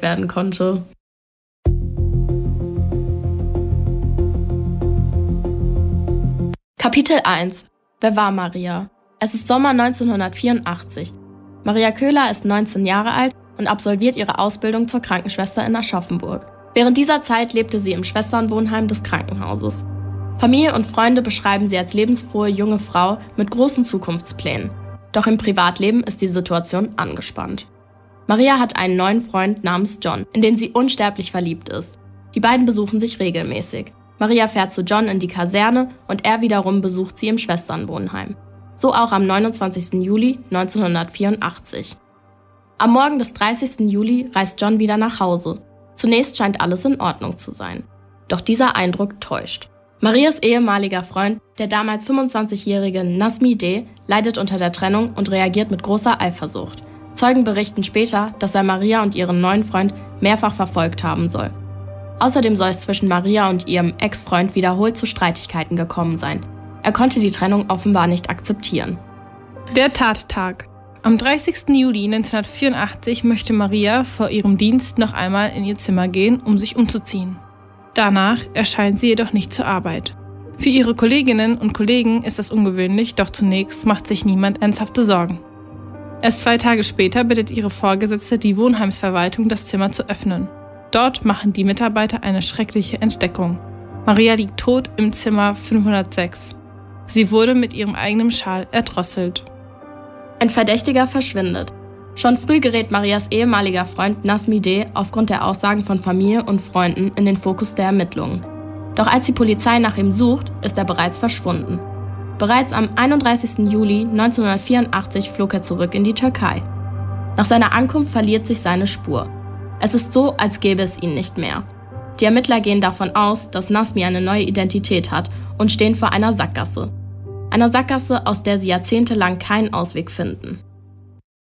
werden konnte. Kapitel 1. Wer war Maria? Es ist Sommer 1984. Maria Köhler ist 19 Jahre alt und absolviert ihre Ausbildung zur Krankenschwester in Aschaffenburg. Während dieser Zeit lebte sie im Schwesternwohnheim des Krankenhauses. Familie und Freunde beschreiben sie als lebensfrohe junge Frau mit großen Zukunftsplänen. Doch im Privatleben ist die Situation angespannt. Maria hat einen neuen Freund namens John, in den sie unsterblich verliebt ist. Die beiden besuchen sich regelmäßig. Maria fährt zu John in die Kaserne und er wiederum besucht sie im Schwesternwohnheim. So auch am 29. Juli 1984. Am Morgen des 30. Juli reist John wieder nach Hause. Zunächst scheint alles in Ordnung zu sein. Doch dieser Eindruck täuscht. Marias ehemaliger Freund, der damals 25-jährige Nazmi D., leidet unter der Trennung und reagiert mit großer Eifersucht. Zeugen berichten später, dass er Maria und ihren neuen Freund mehrfach verfolgt haben soll. Außerdem soll es zwischen Maria und ihrem Ex-Freund wiederholt zu Streitigkeiten gekommen sein. Er konnte die Trennung offenbar nicht akzeptieren. Der Tattag. Am 30. Juli 1984 möchte Maria vor ihrem Dienst noch einmal in ihr Zimmer gehen, um sich umzuziehen. Danach erscheint sie jedoch nicht zur Arbeit. Für ihre Kolleginnen und Kollegen ist das ungewöhnlich, doch zunächst macht sich niemand ernsthafte Sorgen. Erst 2 Tage später bittet ihre Vorgesetzte die Wohnheimsverwaltung, das Zimmer zu öffnen. Dort machen die Mitarbeiter eine schreckliche Entdeckung. Maria liegt tot im Zimmer 506. Sie wurde mit ihrem eigenen Schal erdrosselt. Ein Verdächtiger verschwindet. Schon früh gerät Marias ehemaliger Freund Nazmi D. aufgrund der Aussagen von Familie und Freunden in den Fokus der Ermittlungen. Doch als die Polizei nach ihm sucht, ist er bereits verschwunden. Bereits am 31. Juli 1984 flog er zurück in die Türkei. Nach seiner Ankunft verliert sich seine Spur. Es ist so, als gäbe es ihn nicht mehr. Die Ermittler gehen davon aus, dass Nazmi eine neue Identität hat und stehen vor einer Sackgasse. Einer Sackgasse, aus der sie jahrzehntelang keinen Ausweg finden.